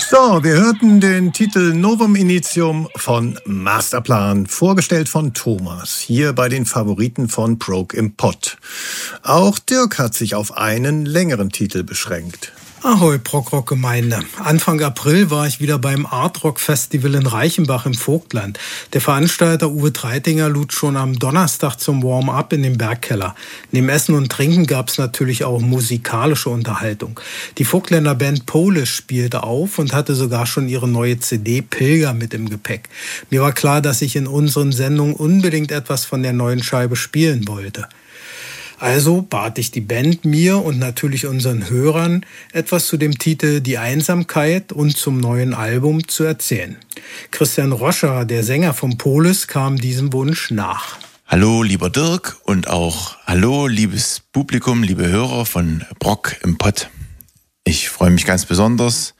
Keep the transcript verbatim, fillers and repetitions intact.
So, wir hörten den Titel Novum Initium von Masterplan, vorgestellt von Thomas, hier bei den Favoriten von Prog im Pott. Auch Dirk hat sich auf einen längeren Titel beschränkt. Ahoi, Prog-Rock-Gemeinde. Anfang April war ich wieder beim Art-Rock-Festival in Reichenbach im Vogtland. Der Veranstalter Uwe Treitinger lud schon am Donnerstag zum Warm-up in den Bergkeller. Neben Essen und Trinken gab es natürlich auch musikalische Unterhaltung. Die Vogtländer Band Polish spielte auf und hatte sogar schon ihre neue C D Pilger mit im Gepäck. Mir war klar, dass ich in unseren Sendungen unbedingt etwas von der neuen Scheibe spielen wollte. Also bat ich die Band, mir und natürlich unseren Hörern etwas zu dem Titel Die Einsamkeit und zum neuen Album zu erzählen. Christian Roscher, der Sänger von Polis, kam diesem Wunsch nach. Hallo lieber Dirk und auch hallo liebes Publikum, liebe Hörer von Prog im Pott. Ich freue mich ganz besonders,